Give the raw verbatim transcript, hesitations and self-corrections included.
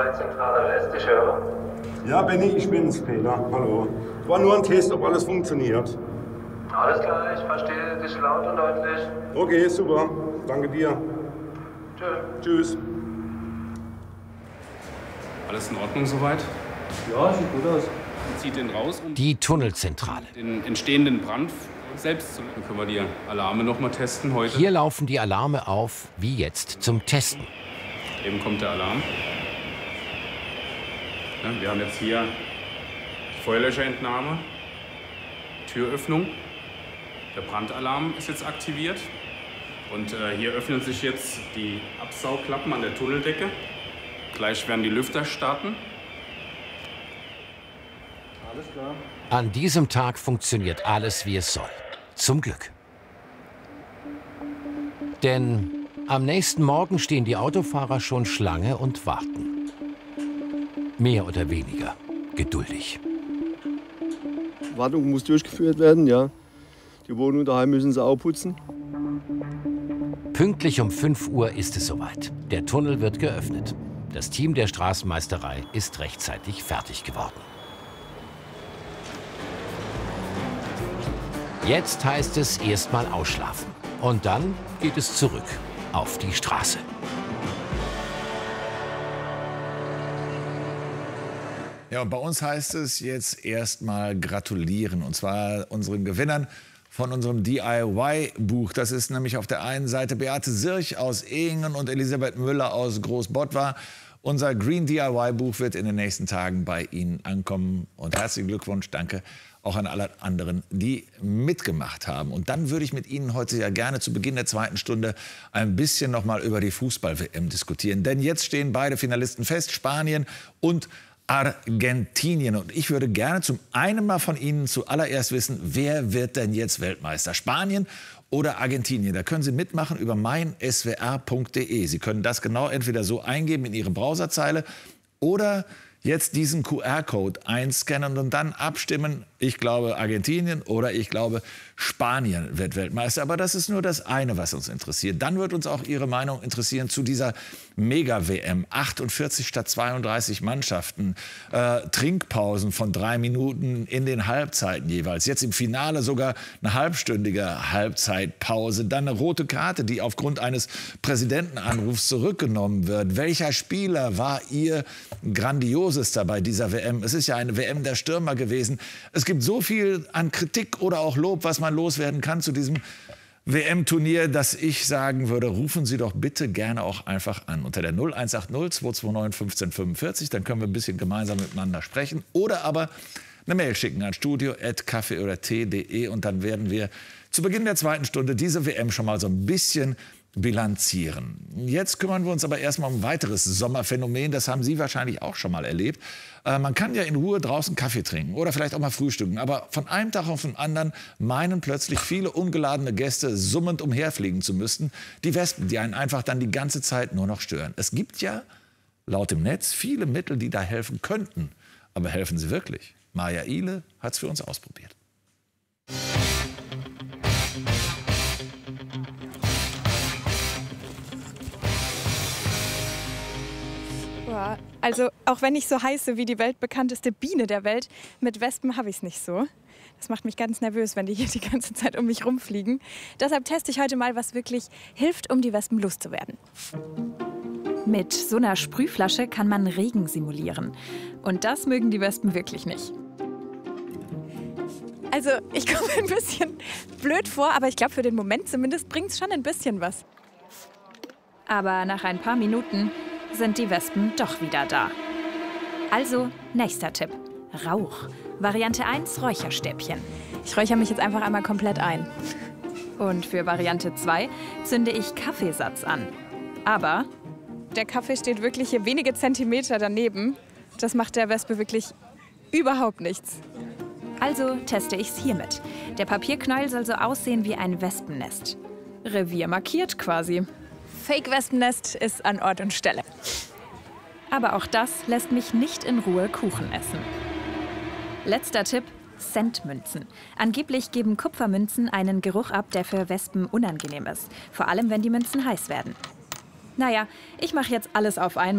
Tunnelzentrale West, ich höre. Ja, Benny, ich bin's, Peter. Hallo. War nur ein Test, ob alles funktioniert. Alles klar, ich verstehe dich laut und deutlich. Okay, super. Danke dir. Tschö. Tschüss. Alles in Ordnung soweit? Ja, sieht gut aus. Man zieht den raus, um Die Tunnelzentrale. den entstehenden Brand selbst zu. Dann können wir die Alarme noch mal testen heute. Hier laufen die Alarme auf, wie jetzt zum Testen. Eben kommt der Alarm. Ja, wir haben jetzt hier Feuerlöscherentnahme, Türöffnung. Der Brandalarm ist jetzt aktiviert. Und äh, hier öffnen sich jetzt die Absaugklappen an der Tunneldecke. Gleich werden die Lüfter starten. Alles klar. An diesem Tag funktioniert alles, wie es soll. Zum Glück. Denn am nächsten Morgen stehen die Autofahrer schon Schlange und warten. Mehr oder weniger geduldig. Wartung muss durchgeführt werden, ja. Die Wohnung daheim müssen sie auch putzen. Pünktlich um fünf Uhr ist es soweit. Der Tunnel wird geöffnet. Das Team der Straßenmeisterei ist rechtzeitig fertig geworden. Jetzt heißt es erstmal ausschlafen. Und dann geht es zurück auf die Straße. Ja, und bei uns heißt es jetzt erstmal gratulieren. Und zwar unseren Gewinnern von unserem D I Y-Buch. Das ist nämlich auf der einen Seite Beate Sirch aus Ehingen und Elisabeth Müller aus Großbottwar. Unser Green D I Y-Buch wird in den nächsten Tagen bei Ihnen ankommen. Und herzlichen Glückwunsch, danke auch an alle anderen, die mitgemacht haben. Und dann würde ich mit Ihnen heute ja gerne zu Beginn der zweiten Stunde ein bisschen noch mal über die Fußball-W M diskutieren. Denn jetzt stehen beide Finalisten fest, Spanien und Argentinien. Und ich würde gerne zum einen mal von Ihnen zuallererst wissen, wer wird denn jetzt Weltmeister? Spanien oder Argentinien? Da können Sie mitmachen über mein S W R punkt de. Sie können das genau entweder so eingeben in Ihre Browserzeile oder jetzt diesen Q R-Code einscannen und dann abstimmen. Ich glaube Argentinien oder ich glaube Spanien wird Weltmeister. Aber das ist nur das eine, was uns interessiert. Dann wird uns auch Ihre Meinung interessieren zu dieser Mega-W M. achtundvierzig statt zweiunddreißig Mannschaften. Äh, Trinkpausen von drei Minuten in den Halbzeiten jeweils. Jetzt im Finale sogar eine halbstündige Halbzeitpause. Dann eine rote Karte, die aufgrund eines Präsidentenanrufs zurückgenommen wird. Welcher Spieler war Ihr grandiosester bei dieser W M? Es ist ja eine W M der Stürmer gewesen. Es gibt so viel an Kritik oder auch Lob, was man loswerden kann zu diesem W M-Turnier, dass ich sagen würde, rufen Sie doch bitte gerne auch einfach an unter der null eins acht null zwei zwei neun fünfzehn fünfundvierzig. Dann können wir ein bisschen gemeinsam miteinander sprechen. Oder aber eine Mail schicken an studio at kaffee oder tee punkt de und dann werden wir zu Beginn der zweiten Stunde diese W M schon mal so ein bisschen bilanzieren. Jetzt kümmern wir uns aber erstmal um ein weiteres Sommerphänomen. Das haben Sie wahrscheinlich auch schon mal erlebt. Äh, man kann ja in Ruhe draußen Kaffee trinken oder vielleicht auch mal frühstücken. Aber von einem Tag auf den anderen meinen plötzlich viele ungeladene Gäste summend umherfliegen zu müssen. Die Wespen, die einen einfach dann die ganze Zeit nur noch stören. Es gibt ja laut dem Netz viele Mittel, die da helfen könnten. Aber helfen sie wirklich? Maja Ihle hat es für uns ausprobiert. Also auch wenn ich so heiße wie die weltbekannteste Biene der Welt, mit Wespen habe ich es nicht so. Das macht mich ganz nervös, wenn die hier die ganze Zeit um mich rumfliegen. Deshalb teste ich heute mal, was wirklich hilft, um die Wespen loszuwerden. Mit so einer Sprühflasche kann man Regen simulieren. Und das mögen die Wespen wirklich nicht. Also ich komme ein bisschen blöd vor, aber ich glaube, für den Moment zumindest bringt es schon ein bisschen was. Aber nach ein paar Minuten sind die Wespen doch wieder da. Also, nächster Tipp. Rauch. Variante eins, Räucherstäbchen. Ich räuchere mich jetzt einfach einmal komplett ein. Und für Variante zwei zünde ich Kaffeesatz an. Aber der Kaffee steht wirklich hier wenige Zentimeter daneben. Das macht der Wespe wirklich überhaupt nichts. Also teste ich's hiermit. Der Papierknäuel soll so aussehen wie ein Wespennest. Revier markiert quasi. Fake-Wespennest ist an Ort und Stelle. Aber auch das lässt mich nicht in Ruhe Kuchen essen. Letzter Tipp, Centmünzen. Angeblich geben Kupfermünzen einen Geruch ab, der für Wespen unangenehm ist. Vor allem, wenn die Münzen heiß werden. Naja, ich mache jetzt alles auf einmal.